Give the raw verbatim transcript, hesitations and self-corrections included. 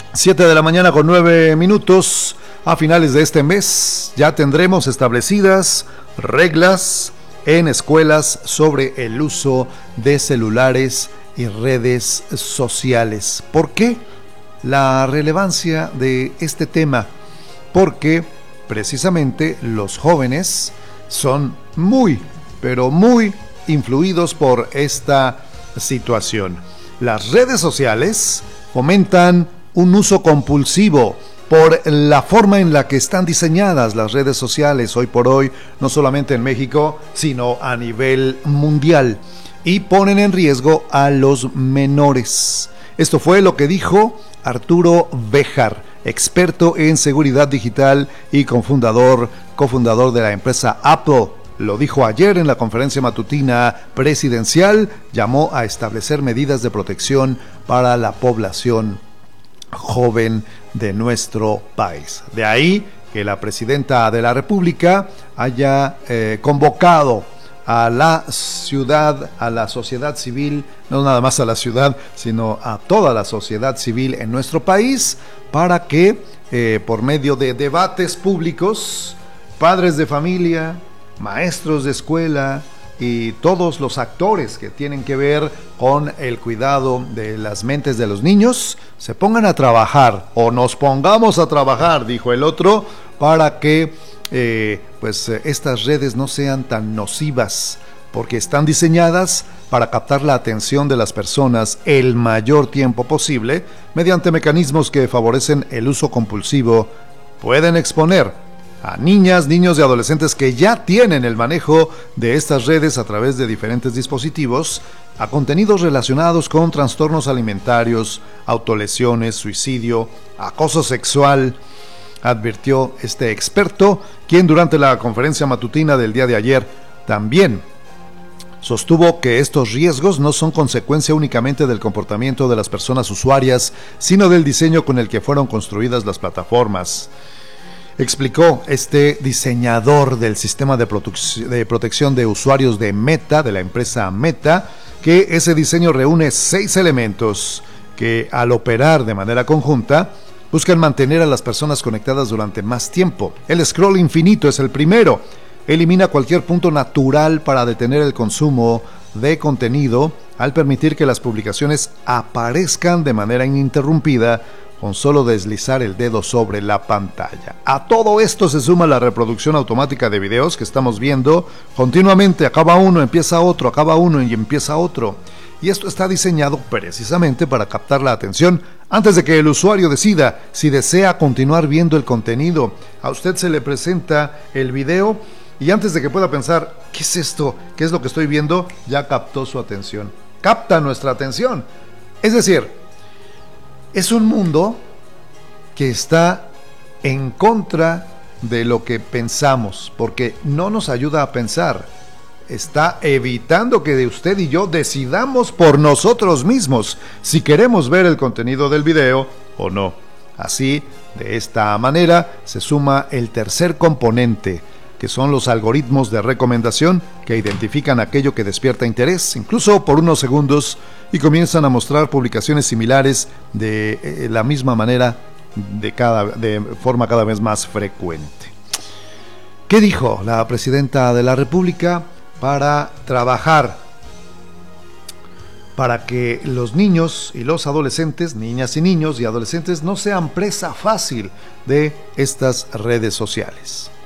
Siete de la mañana con nueve minutos. A finales de este mes ya tendremos establecidas reglas en escuelas sobre el uso de celulares y redes sociales. ¿Por qué la relevancia de este tema? Porque precisamente los jóvenes son muy, pero muy influidos por esta situación. Las redes sociales fomentan un uso compulsivo por la forma en la que están diseñadas las redes sociales hoy por hoy, no solamente en México, sino a nivel mundial, y ponen en riesgo a los menores. Esto fue lo que dijo Arturo Béjar, experto en seguridad digital y cofundador, cofundador de la empresa Apple. Lo dijo ayer en la conferencia matutina presidencial, llamó a establecer medidas de protección para la población joven de nuestro país. De ahí que la presidenta de la República haya eh, convocado a la ciudad, a la sociedad civil, no nada más a la ciudad, sino a toda la sociedad civil en nuestro país, para que eh, por medio de debates públicos, padres de familia, maestros de escuela y todos los actores que tienen que ver con el cuidado de las mentes de los niños se pongan a trabajar, o nos pongamos a trabajar, dijo el otro, para que eh, pues estas redes no sean tan nocivas, porque están diseñadas para captar la atención de las personas el mayor tiempo posible mediante mecanismos que favorecen el uso compulsivo. Pueden exponer a niñas, niños y adolescentes que ya tienen el manejo de estas redes a través de diferentes dispositivos a contenidos relacionados con trastornos alimentarios, autolesiones, suicidio, acoso sexual, advirtió este experto, quien durante la conferencia matutina del día de ayer también sostuvo que estos riesgos no son consecuencia únicamente del comportamiento de las personas usuarias, sino del diseño con el que fueron construidas las plataformas. Explicó este diseñador del sistema de, prote- de protección de usuarios de Meta, de la empresa Meta, que ese diseño reúne seis elementos que, al operar de manera conjunta, buscan mantener a las personas conectadas durante más tiempo. El scroll infinito es el primero. Elimina cualquier punto natural para detener el consumo de contenido al permitir que las publicaciones aparezcan de manera ininterrumpida con solo deslizar el dedo sobre la pantalla. A todo esto se suma la reproducción automática de videos que estamos viendo continuamente. Acaba uno, empieza otro, acaba uno y empieza otro. Y esto está diseñado precisamente para captar la atención antes de que el usuario decida si desea continuar viendo el contenido. A usted se le presenta el video y antes de que pueda pensar, ¿qué es esto? ¿Qué es lo que estoy viendo? Ya captó su atención. Capta nuestra atención. Es decir, es un mundo que está en contra de lo que pensamos, porque no nos ayuda a pensar. Está evitando que de usted y yo decidamos por nosotros mismos si queremos ver el contenido del video o no. Así, de esta manera, se suma el tercer componente, que son los algoritmos de recomendación que identifican aquello que despierta interés, incluso por unos segundos, y comienzan a mostrar publicaciones similares de eh, la misma manera, de, cada, de forma cada vez más frecuente. ¿Qué dijo la presidenta de la República para trabajar para que los niños y los adolescentes, niñas y niños y adolescentes, no sean presa fácil de estas redes sociales?